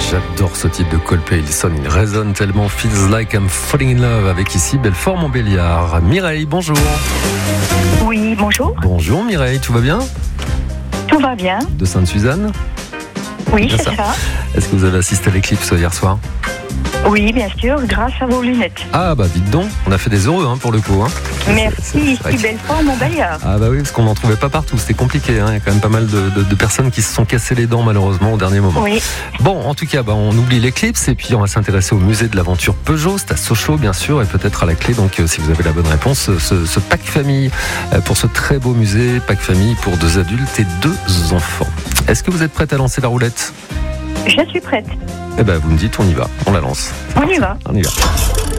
J'adore ce type de Coldplay, il résonne tellement. Feels like I'm falling in love avec ici Belfort-Montbéliard. Mireille, bonjour. Oui, bonjour. Bonjour Mireille, tout va bien? Tout va bien. De Sainte-Suzanne? Oui, Bien c'est ça. Est-ce que vous avez assisté à l'éclipse hier soir? Oui, bien sûr, grâce à vos lunettes. Ah bah dites donc, on a fait des heureux pour le coup. Merci, ici Belfort-Montbéliard. Ah bah oui, parce qu'on n'en trouvait pas partout, c'était compliqué. Il y a quand même pas mal de personnes qui se sont cassées les dents malheureusement au dernier moment. Oui. Bon, en tout cas, on oublie l'éclipse et puis on va s'intéresser au musée de l'aventure Peugeot. C'est à Sochaux bien sûr et peut-être à la clé. Donc si vous avez la bonne réponse, ce pack famille pour ce très beau musée, pack famille pour 2 adultes et 2 enfants. Est-ce que vous êtes prête à lancer la roulette? Je suis prête. Eh ben vous me dites, on y va, on la lance. On y va. On y va.